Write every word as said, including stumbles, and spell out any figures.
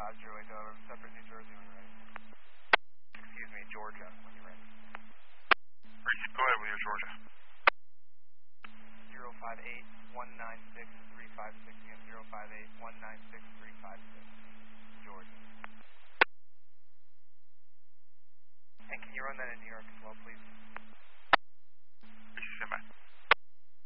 five zero eight, uh, separate New Jersey when you're ready. Excuse me, Georgia when you're ready. Go ahead with your Georgia. zero five eight, one nine six, three five six, again, zero five eight, one nine six, three five six, Georgia. And can you run that in New York as well, please?